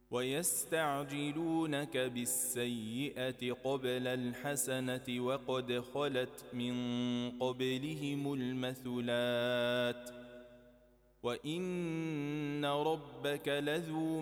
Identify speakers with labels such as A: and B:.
A: ويستعجلونك بالسيئة قبل الحسنة وقد خلت من قبلهم المثلات وإن ربك لذو